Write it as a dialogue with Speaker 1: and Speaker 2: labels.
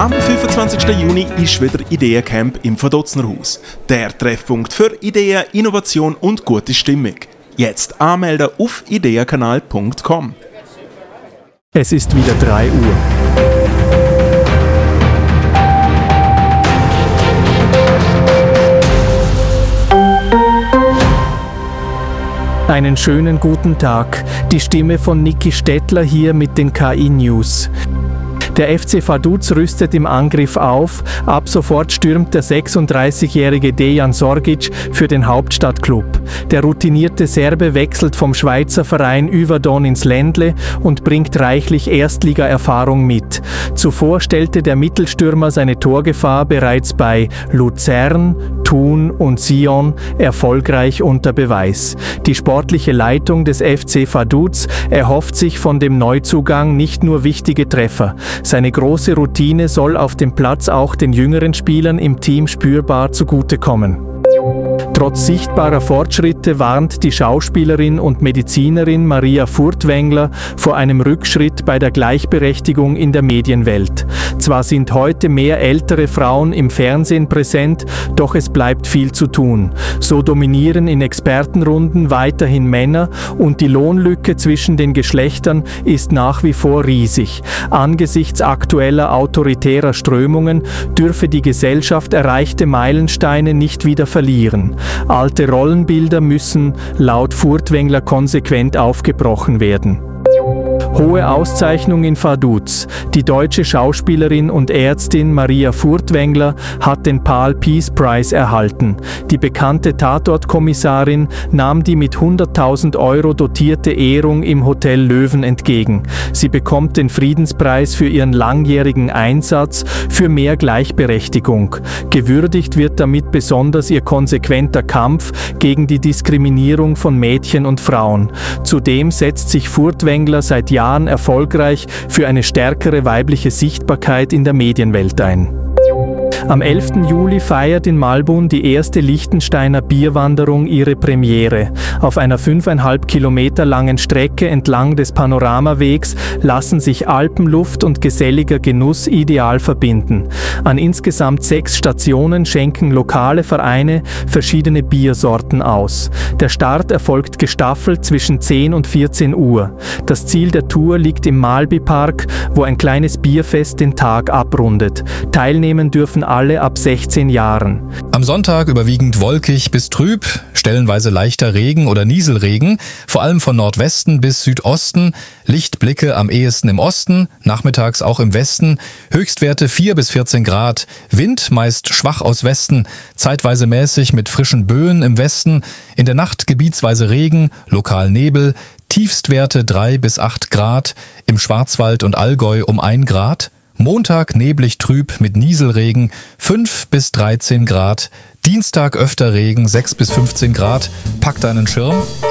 Speaker 1: Am 25. Juni ist wieder Ideencamp im Verdotznerhaus. Der Treffpunkt für Ideen, Innovation und gute Stimmung. Jetzt anmelden auf ideenkanal.com.
Speaker 2: Es ist wieder 3 Uhr. Einen schönen guten Tag. Die Stimme von Niki Stettler hier mit den KI-News. Der FC Vaduz rüstet im Angriff auf. Ab sofort stürmt der 36-jährige Dejan Sorgic für den Hauptstadtklub. Der routinierte Serbe wechselt vom Schweizer Verein Yverdon ins Ländle und bringt reichlich Erstliga-Erfahrung mit. Zuvor stellte der Mittelstürmer seine Torgefahr bereits bei Luzern, Thun und Sion erfolgreich unter Beweis. Die sportliche Leitung des FC Vaduz erhofft sich von dem Neuzugang nicht nur wichtige Treffer. Seine große Routine soll auf dem Platz auch den jüngeren Spielern im Team spürbar zugutekommen. Trotz sichtbarer Fortschritte warnt die Schauspielerin und Medizinerin Maria Furtwängler vor einem Rückschritt bei der Gleichberechtigung in der Medienwelt. Zwar sind heute mehr ältere Frauen im Fernsehen präsent, doch es bleibt viel zu tun. So dominieren in Expertenrunden weiterhin Männer und die Lohnlücke zwischen den Geschlechtern ist nach wie vor riesig. Angesichts aktueller autoritärer Strömungen dürfe die Gesellschaft erreichte Meilensteine nicht wieder verlieren. Alte Rollenbilder müssen laut Furtwängler konsequent aufgebrochen werden. Hohe Auszeichnung in Vaduz. Die deutsche Schauspielerin und Ärztin Maria Furtwängler hat den PAL Peace Prize erhalten. Die bekannte Tatortkommissarin nahm die mit 100.000 Euro dotierte Ehrung im Hotel Löwen entgegen. Sie bekommt den Friedenspreis für ihren langjährigen Einsatz für mehr Gleichberechtigung. Gewürdigt wird damit besonders ihr konsequenter Kampf gegen die Diskriminierung von Mädchen und Frauen. Zudem setzt sich Furtwängler seit Jahren erfolgreich für eine stärkere weibliche Sichtbarkeit in der Medienwelt ein. Am 11. Juli feiert in Malbun die erste Liechtensteiner Bierwanderung ihre Premiere. Auf einer 5,5 Kilometer langen Strecke entlang des Panoramawegs lassen sich Alpenluft und geselliger Genuss ideal verbinden. An insgesamt 6 Stationen schenken lokale Vereine verschiedene Biersorten aus. Der Start erfolgt gestaffelt zwischen 10 und 14 Uhr. Das Ziel der Tour liegt im Malbi-Park, wo ein kleines Bierfest den Tag abrundet. Teilnehmen dürfen alle ab 16 Jahren.
Speaker 3: Am Sonntag überwiegend wolkig bis trüb, stellenweise leichter Regen oder Nieselregen, vor allem von Nordwesten bis Südosten, Lichtblicke am ehesten im Osten, nachmittags auch im Westen, Höchstwerte 4 bis 14 Grad, Wind meist schwach aus Westen, zeitweise mäßig mit frischen Böen im Westen, in der Nacht gebietsweise Regen, lokal Nebel, Tiefstwerte 3 bis 8 Grad, im Schwarzwald und Allgäu um 1 Grad, Montag neblig trüb mit Nieselregen 5 bis 13 Grad. Dienstag öfter Regen 6 bis 15 Grad. Packt einen Schirm.